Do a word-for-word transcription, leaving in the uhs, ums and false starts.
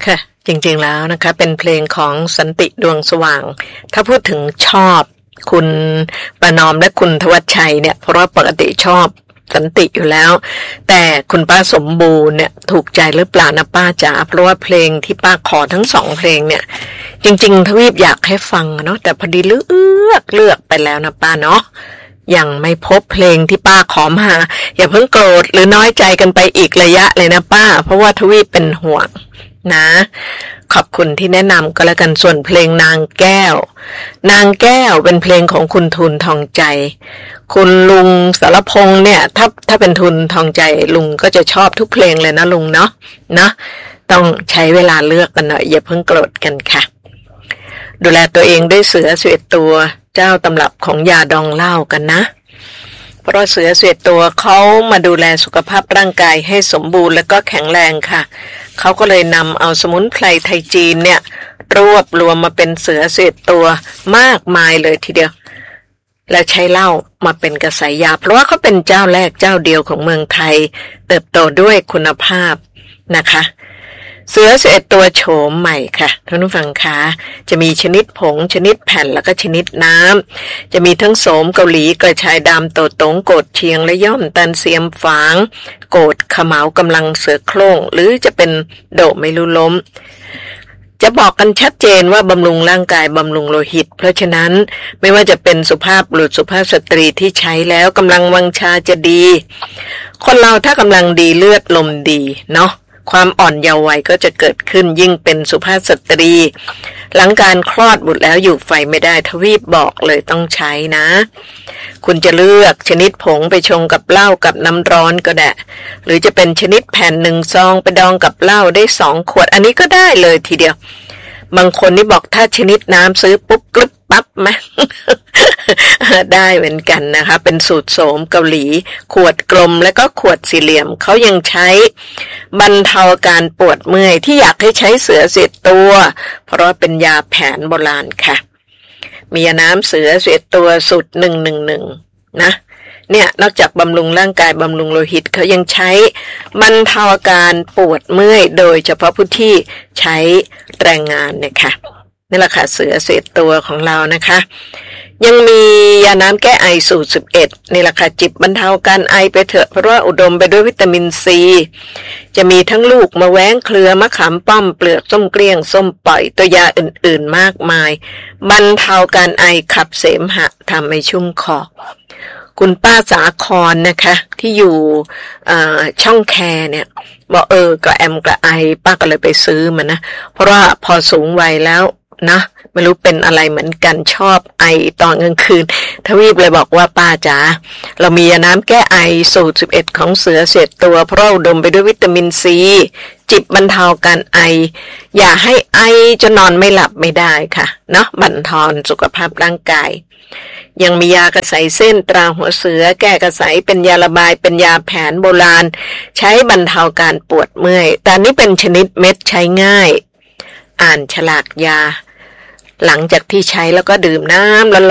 ค่ะจริงๆแล้วนะคะเป็นเพลงของสันติดวงสว่างถ้าพูดถึงชอบคุณประนอมและคุณทวัชชัยเนี่ยเพราะว่าปกติชอบสันติอยู่แล้วแต่คุณป้าสมบูรณ์เนี่ยถูกใจหรือเปล่านะป้าจ๋าเพราะว่าเพลงที่ป้าขอทั้งสองเพลงเนี่ยจริงๆทวีปอยากให้ฟังเนาะแต่พอดีเลือกเลือกไปแล้วนะป้าเนาะยังไม่พบเพลงที่ป้าขอมาอย่าเพิ่งโกรธหรือน้อยใจกันไปอีกระยะเลยนะป้าเพราะว่าทวีปเป็นห่วงนะขอบคุณที่แนะนำก็แล้วกันส่วนเพลงนางแก้วนางแก้วเป็นเพลงของคุณทุนทองใจคุณลุงสารพงษ์เนี่ยถ้าถ้าเป็นทุนทองใจลุงก็จะชอบทุกเพลงเลยนะลุงเนาะนะต้องใช้เวลาเลือกกันหน่อยอย่าเพิ่งโกรธกันค่ะดูแลตัวเองด้วยเสือสิบเอ็ดตัวเจ้าตำรับของยาดองเหล้ากันนะเพราะเสือสิบเอ็ดตัวเขามาดูแลสุขภาพร่างกายให้สมบูรณ์และก็แข็งแรงค่ะเขาก็เลยนำเอาสมุนไพรไทยจีนเนี่ยรวบรวมมาเป็นเสือสิบเอ็ดตัวมากมายเลยทีเดียวและใช้เหล้ามาเป็นกระสายยาเพราะว่าเขาเป็นเจ้าแรกเจ้าเดียวของเมืองไทยเติบโตด้วยคุณภาพนะคะเสือสิบเอ็ดตัวโฉมใหม่ค่ะท่านผู้ฟังคะจะมีชนิดผงชนิดแผ่นแล้วก็ชนิดน้ำจะมีทั้งโสมเกาหลีกระชายดำโตตงโกดเชียงและย่อมตันเสียมฝางโกดขมาวกำลังเสือโคร่งหรือจะเป็นโดไม่รู้ล้มจะบอกกันชัดเจนว่าบำรุงร่างกายบำรุงโลหิตเพราะฉะนั้นไม่ว่าจะเป็นสุภาพบุรุษสุภาพสตรีที่ใช้แล้วกำลังวังชาจะดีคนเราถ้ากำลังดีเลือดลมดีเนาะความอ่อนเยาว์วัยก็จะเกิดขึ้นยิ่งเป็นสุภาพสตรีหลังการคลอดบุตรแล้วอยู่ไฟไม่ได้ทวีปบอกเลยต้องใช้นะคุณจะเลือกชนิดผงไปชงกับเหล้ากับน้ำร้อนก็ได้หรือจะเป็นชนิดแผ่นหนึ่งซองไปดองกับเหล้าได้สองขวดอันนี้ก็ได้เลยทีเดียวบางคนนี่บอกถ้าชนิดน้ำซื้อปุ๊บกรึบปั๊บไหม ได้เหมือนกันนะคะเป็นสูตรโสมเกาหลีขวดกลมและก็ขวดสี่เหลี่ยมเขายังใช้บรรเทาการปวดเมื่อยที่อยากให้ใช้เสือสิบตัวเพราะเป็นยาแผนโบราณค่ะมียาน้ำเสือสิบตัวสูตรหนึ่งหนึ่งหนึ่งนะเนี่ยนอกจากบำรุงร่างกายบำรุงโลหิตเขายังใช้บรรเทาอาการปวดเมื่อยโดยเฉพาะผู้ที่ใช้แรงงานเนี่ยค่ะนี่แหละค่ะเสือสิบตัวของเรานะคะยังมียาน้ำแก้ไอสูตรสิบเอ็ดนี่แหละค่ะจิบบรรเทาการไอไปเถอะเพราะว่าอุดมไปด้วยวิตามินซีจะมีทั้งลูกมะแว้งเครือมะขามป้อมเปลือกส้มเกลี้ยงส้มปล่อยตัวยาอื่นๆมากมายบรรเทาการไอขับเสมหะทำให้ชุ่มคอคุณป้าสาครนะคะที่อยู่ช่องแคเนี่ยบอกเออกระแอมกระไอป้าก็เลยไปซื้อมันนะเพราะว่าพอสูงวัยแล้วนะไม่รู้เป็นอะไรเหมือนกันชอบไอตอนกลางคืนทวีปเลยบอกว่าป้าจ๋าเรามียาน้ำแก้ไอสูตรสิบเอ็ดของเสือเศษตัวเพราะอุดมไปด้วยวิตามินซีจิบบรรเทาการไออย่าให้ไอจนนอนไม่หลับไม่ได้ค่ะเนาะบรรเทาสุขภาพร่างกายยังมียากระสายเส้นตราหัวเสือแก้กระสายเป็นยาระบายเป็นยาแผนโบราณใช้บรรเทาการปวดเมื่อยแต่นี้เป็นชนิดเม็ดใช้ง่ายอ่านฉลากยาหลังจากที่ใช้แล้วก็ดื่มน้ำ